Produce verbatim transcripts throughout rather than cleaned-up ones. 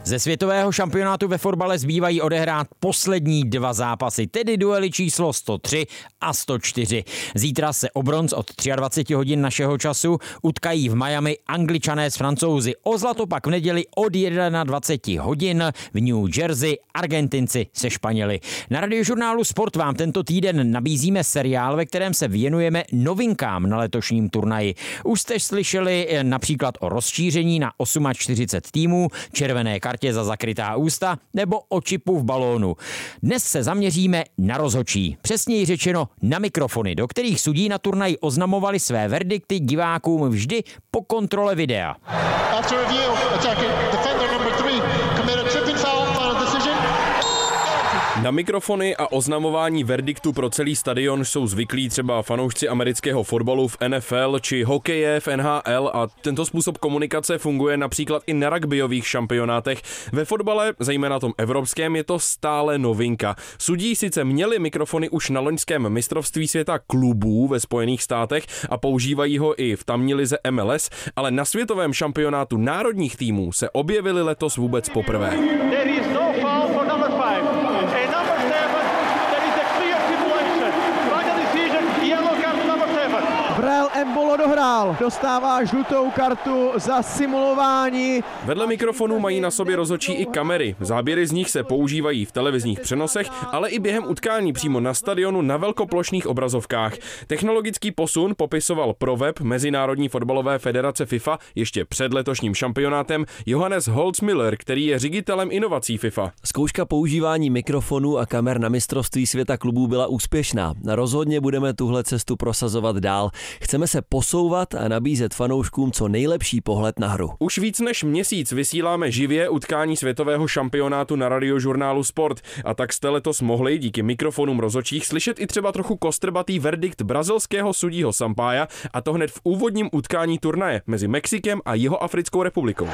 Ze světového šampionátu ve fotbale zbývají odehrát poslední dva zápasy, tedy duely číslo sto tři a sto čtyři. Zítra se o bronz od dvacet tři hodin našeho času utkají v Miami Angličané s Francouzi. O zlato pak v neděli od dvacet jedna hodin v New Jersey Argentinci se Španěli. Na Radiožurnálu Sport vám tento týden nabízíme seriál, ve kterém se věnujeme novinkám na letošním turnaji. Už jste slyšeli například o rozšíření na čtyřicet osm týmů, červené kartě za zakrytá ústa nebo o čipu v balónu. Dnes se zaměříme na rozhodčí, přesněji řečeno na mikrofony, do kterých sudí na turnaji oznamovali své verdikty divákům vždy po kontrole videa. Na mikrofony a oznamování verdiktu pro celý stadion jsou zvyklí třeba fanoušci amerického fotbalu v N F L či hokeje v N H L a tento způsob komunikace funguje například i na rugbyových šampionátech. Ve fotbale, zejména tom evropském, je to stále novinka. Sudí sice měli mikrofony už na loňském mistrovství světa klubů ve Spojených státech a používají ho i v tamní lize M L S, ale na světovém šampionátu národních týmů se objevili letos vůbec poprvé. Brel Embolo dohrál, dostává žlutou kartu za simulování. Vedle mikrofonů mají na sobě rozhodčí i kamery. Záběry z nich se používají v televizních přenosech, ale i během utkání přímo na stadionu na velkoplošných obrazovkách. Technologický posun popisoval pro web Mezinárodní fotbalové federace FIFA ještě před letošním šampionátem Johannes Holzmüller, který je ředitelem inovací FIFA. Zkouška používání mikrofonů a kamer na mistrovství světa klubů byla úspěšná. Rozhodně budeme tuhle cestu prosazovat dál. Chceme se posouvat a nabízet fanouškům co nejlepší pohled na hru. Už víc než měsíc vysíláme živě utkání světového šampionátu na Radiožurnálu Sport a tak jste letos mohli díky mikrofonům rozhodčích slyšet i třeba trochu kostrbatý verdikt brazilského sudího Sampaia, a to hned v úvodním utkání turnaje mezi Mexikem a Jihoafrickou republikou.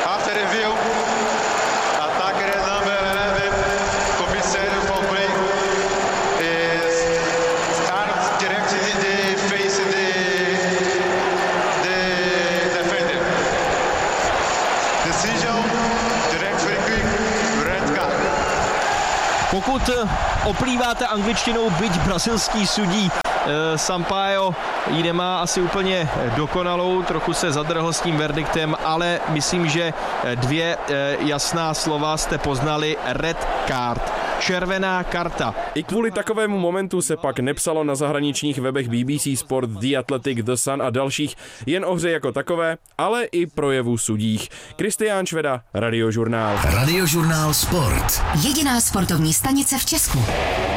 Pokud oplýváte angličtinou, byť brazilský sudí e, Sampaio ji nemá asi úplně dokonalou, trochu se zadrhl s tím verdiktem, ale myslím, že dvě e, jasná slova jste poznali: red card, červená karta. I kvůli takovému momentu se pak nepsalo na zahraničních webech B B C Sport, The Athletic, The Sun a dalších jen o hře jako takové, ale i projevu sudích. Kristián Šveda, Radiožurnál. Radiožurnál Sport. Jediná sportovní stanice v Česku.